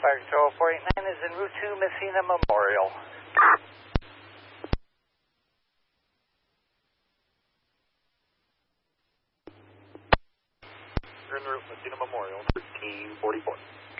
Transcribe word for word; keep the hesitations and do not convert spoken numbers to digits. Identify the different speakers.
Speaker 1: Foxtrot four eight nine is en route to Messina Memorial.
Speaker 2: You're en route Messina Memorial, thirteen forty-four.